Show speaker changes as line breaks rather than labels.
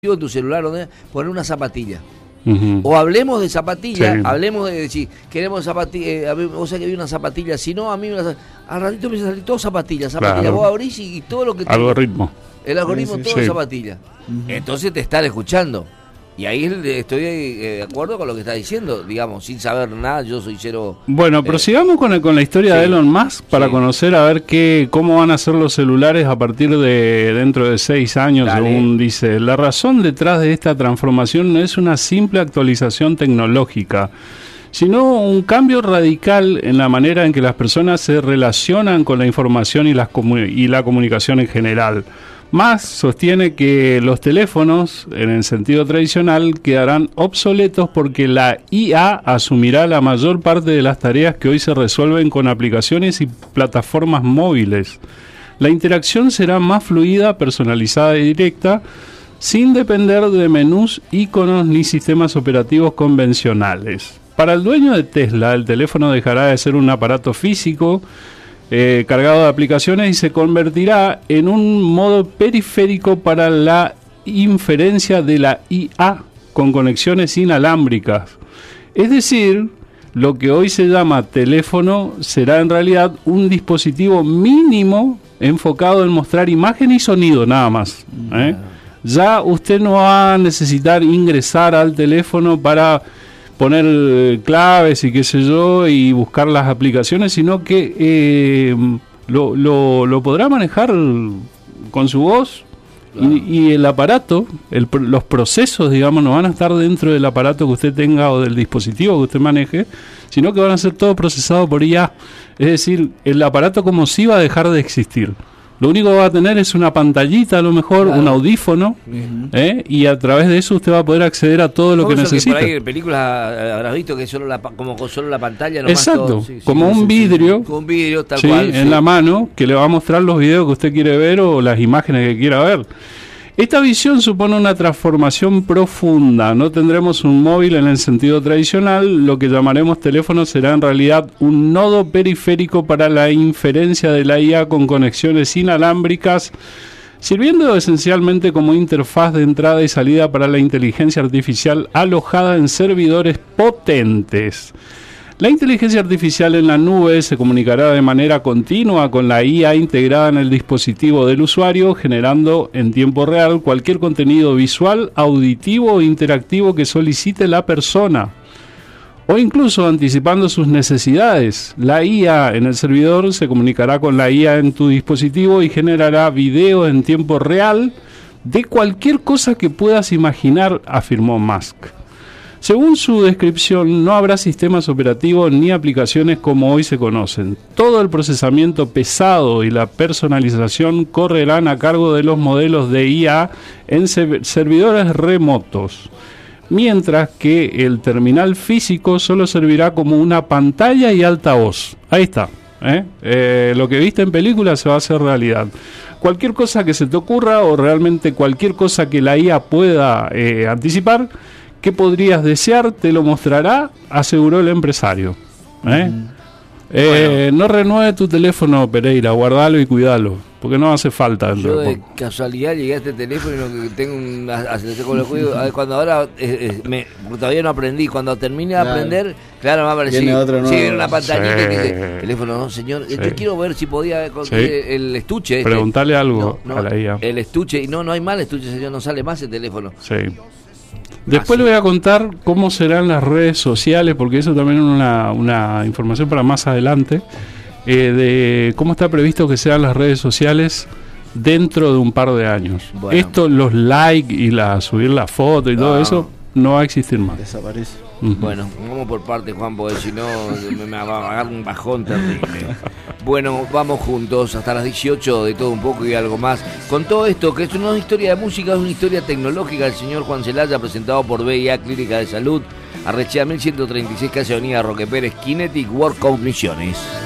en tu celular, donde poner una zapatilla.
Uh-huh.
O hablemos de zapatillas,
Sí.
hablemos de si queremos zapatillas, o sea que vi una zapatilla, si no, a mí al ratito me salen todas zapatillas,
Claro.
vos abrís y todo lo que te,
Algoritmo.
el algoritmo
Sí,
todo
sí.
es zapatilla. Entonces te están escuchando. Y ahí estoy de acuerdo con lo que estás diciendo, digamos, sin saber nada, yo soy cero.
Bueno, prosigamos con la historia
sí.
de Elon Musk para
Sí.
conocer a ver cómo van a ser los celulares a partir de dentro de 6 años,
Dale.
según dice. La razón detrás de esta transformación no es una simple actualización tecnológica, sino un cambio radical en la manera en que las personas se relacionan con la información y la comunicación en general. Musk sostiene que los teléfonos, en el sentido tradicional, quedarán obsoletos porque la IA asumirá la mayor parte de las tareas que hoy se resuelven con aplicaciones y plataformas móviles. La interacción será más fluida, personalizada y directa, sin depender de menús, iconos ni sistemas operativos convencionales. Para el dueño de Tesla, el teléfono dejará de ser un aparato físico cargado de aplicaciones y se convertirá en un modo periférico para la inferencia de la IA con conexiones inalámbricas. Es decir, lo que hoy se llama teléfono será en realidad un dispositivo mínimo enfocado en mostrar imagen y sonido nada más. Ya usted no va a necesitar ingresar al teléfono para poner claves y qué sé yo y buscar las aplicaciones, sino que lo podrá manejar con su voz. Claro. Y el aparato, los procesos, digamos, no van a estar dentro del aparato que usted tenga o del dispositivo que usted maneje, sino que van a ser todo procesado por IA. Es decir, el aparato como si va a dejar de existir. Lo único que va a tener es una pantallita, a lo mejor, claro, un audífono, y a través de eso usted va a poder acceder a todo lo que necesita.
Que por ahí en películas habrás visto que solo como solo la pantalla.
Exacto,
todo, sí,
como un vidrio,
con un vidrio tal
sí,
cual.
en la mano, que le va a mostrar los videos que usted quiere ver o las imágenes que quiera ver. Esta visión supone una transformación profunda. No tendremos un móvil en el sentido tradicional. Lo que llamaremos teléfono será en realidad un nodo periférico para la inferencia de la IA con conexiones inalámbricas, sirviendo esencialmente como interfaz de entrada y salida para la inteligencia artificial alojada en servidores potentes. La inteligencia artificial en la nube se comunicará de manera continua con la IA integrada en el dispositivo del usuario, generando en tiempo real cualquier contenido visual, auditivo o interactivo que solicite la persona, o incluso anticipando sus necesidades. La IA en el servidor se comunicará con la IA en tu dispositivo y generará video en tiempo real de cualquier cosa que puedas imaginar, afirmó Musk. Según su descripción, no habrá sistemas operativos ni aplicaciones como hoy se conocen. Todo el procesamiento pesado y la personalización correrán a cargo de los modelos de IA en servidores remotos, mientras que el terminal físico solo servirá como una pantalla y altavoz. Ahí está. Lo que viste en película se va a hacer realidad. Cualquier cosa que se te ocurra o realmente cualquier cosa que la IA pueda anticipar, ¿qué podrías desear? Te lo mostrará, aseguró el empresario. Bueno. No renueve tu teléfono, Pereira, guardalo y cuidalo, porque no hace falta.
Yo de casualidad llegué a este teléfono y no, tengo una asociación con los juegos. Cuando ahora todavía no aprendí, cuando termine de aprender, claro, me va a aparecer. Viene una pantallita que dice, teléfono, no señor, yo quiero ver si podía el estuche.
Preguntarle algo a la IA.
El estuche, y no hay mal estuche, señor, no sale más el teléfono.
Sí. Después le voy a contar cómo serán las redes sociales, porque eso también es una información para más adelante, de cómo está previsto que sean las redes sociales dentro de un par de años. Bueno. Esto, los likes y subir la foto y todo eso, no va a existir más.
Desaparece.
Bueno, vamos por parte, Juan, porque si no me va a agarrar un bajón terrible. Bueno, vamos juntos hasta las 18 de todo un poco y algo más. Con todo esto, que es una historia de música, es una historia tecnológica, el señor Juan Celaya, presentado por BIA Clínica de Salud, Arrechea 1136, casi Avenida Roque Pérez, Kinetic Workout Misiones.